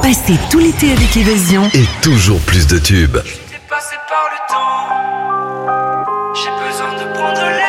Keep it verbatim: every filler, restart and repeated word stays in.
Passez tout l'été avec Évasion. Et toujours plus de tubes. J'étais passé par le temps. J'ai besoin de prendre l'air.